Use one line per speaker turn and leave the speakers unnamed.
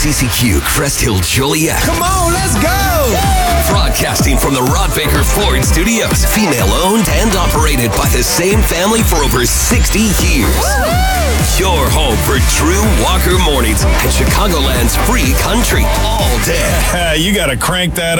CCQ Crest Hill Joliet.
Come on, let's go!
Broadcasting from the Rod Baker Ford Studios. Female owned and operated by the same family for over 60 years. Your home for Drew Walker mornings and Chicagoland's free country all day.
You gotta crank that